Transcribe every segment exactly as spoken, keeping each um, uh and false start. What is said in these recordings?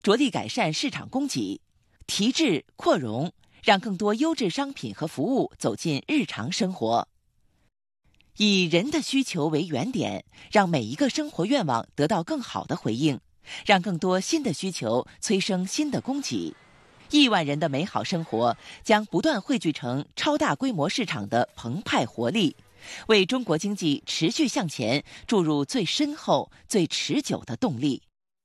着力改善市场供给，提质扩容，让更多优质商品和服务走进日常生活。以人的需求为原点，让每一个生活愿望得到更好的回应，让更多新的需求催生新的供给。亿万人的美好生活将不断汇聚成超大规模市场的澎湃活力，为中国经济持续向前注入最深厚、最持久的动力。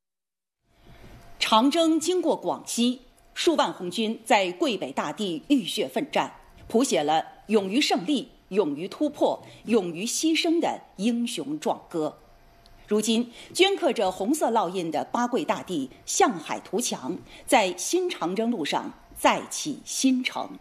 长征经过广西，数万红军在桂北大地浴血奋战，谱写了勇于胜利、勇于突破、勇于牺牲的英雄壮歌。如今，镌刻着红色烙印的八桂大地向海图强，在新长征路上再起新程。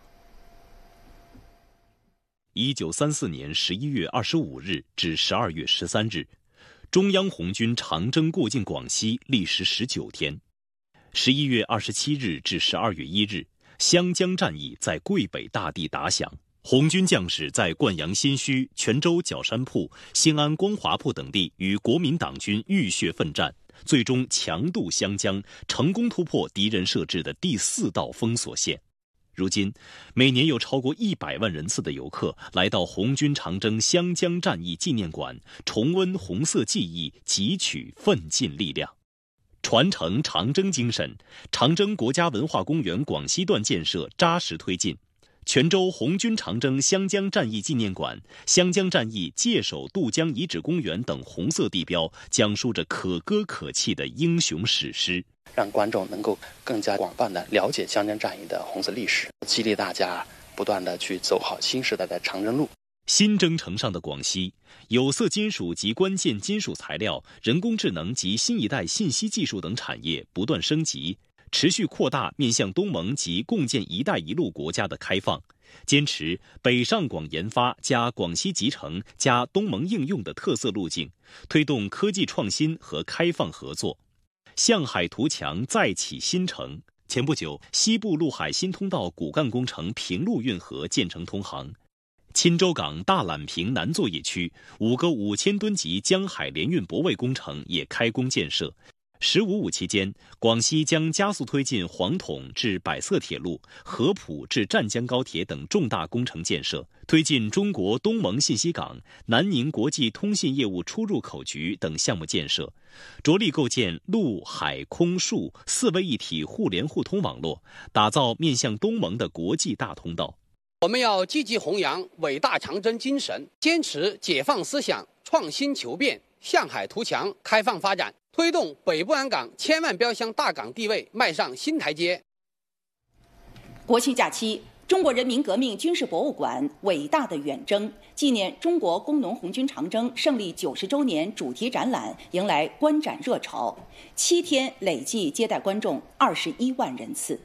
一九三四年十一月二十五日至十二月十三日，中央红军长征过境广西，历时十九天。十一月二十七日至十二月一日，湘江战役在桂北大地打响。红军将士在灌阳新圩、泉州角山铺、兴安光华铺等地与国民党军浴血奋战，最终强渡湘江，成功突破敌人设置的第四道封锁线。如今，每年有超过一百万人次的游客来到红军长征湘江战役纪念馆，重温红色记忆，汲取奋进力量。传承长征精神，长征国家文化公园广西段建设扎实推进。泉州红军长征湘江战役纪念馆、湘江战役界首渡江遗址公园等红色地标，讲述着可歌可泣的英雄史诗， 让观众能够更加广泛地了解湘江战役的红色历史，激励大家不断地去走好新时代的长征路。 新征程上的广西，有色金属及关键金属材料、人工智能及新一代信息技术等产业不断升级，持续扩大面向东盟及共建“一带一路”国家的开放，坚持北上广研发加广西集成加东盟应用的特色路径，推动科技创新和开放合作。向海图强再起新程。前不久，西部陆海新通道骨干工程平陆运河建成通航。钦州港大榄坪南作业区五个五千吨级江海联运泊位工程也开工建设。十五五期间，广西将加速推进黄统至百色铁路、合浦至湛江高铁等重大工程建设，推进中国东盟信息港、南宁国际通信业务出入口局等项目建设，着力构建陆海空数四位一体互联互通网络，打造面向东盟的国际大通道。 我们要积极弘扬伟大长征精神，坚持解放思想、创新求变、向海图强、开放发展，推动北部鞍港千万标箱大港地位迈上新台阶。 国庆假期，中国人民革命军事博物馆伟大的远征纪念中国工农红军长征胜利九十周年主题展览迎来观展热潮，七天累计接待观众二十一万人次。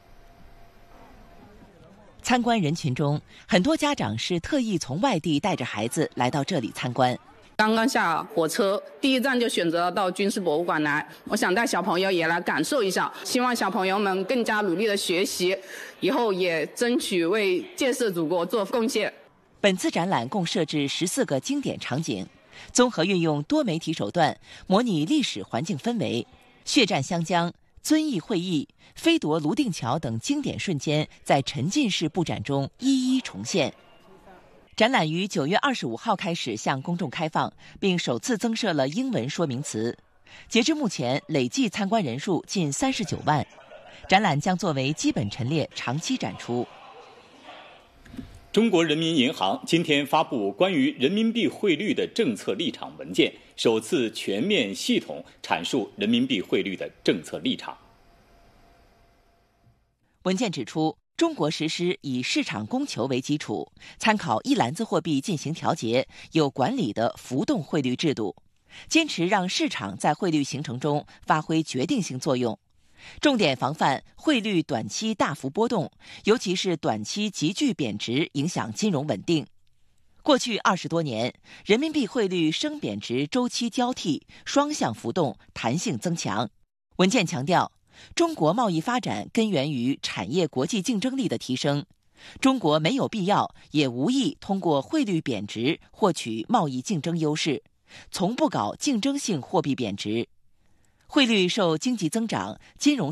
参观人群中，很多家长是特意从外地带着孩子来到这里参观。 刚刚下火车，第一站就选择到军事博物馆来。我想带小朋友也来感受一下，希望小朋友们更加努力的学习，以后也争取为建设祖国做贡献。 本次展览共设置十四个经典场景，综合运用多媒体手段，模拟历史环境氛围，血战湘江、遵义会议、飞夺泸定桥等经典瞬间在沉浸式布展中一一重现。展览于九月二十五号开始向公众开放，并首次增设了英文说明词。截至目前，累计参观人数近三十九万。展览将作为基本陈列长期展出。 中国人民银行今天发布关于人民币汇率的政策立场文件，首次全面系统阐述人民币汇率的政策立场。 文件指出，中国实施以市场供求为基础，参考一篮子货币进行调节、有管理的浮动汇率制度，坚持让市场在汇率形成中发挥决定性作用，重点防范汇率短期大幅波动，尤其是短期急剧贬值影响金融稳定。过去二十多年，人民币汇率升贬值周期交替，双向浮动，弹性增强。文件强调，中国贸易发展根源于产业国际竞争力的提升，中国没有必要也无意通过汇率贬值获取贸易竞争优势，从不搞竞争性货币贬值。 汇率受经济增长、金融